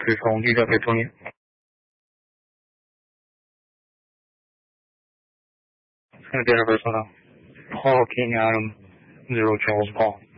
推崇地震대통령. Senator persona. Paul King Adam 0 Charles Paul.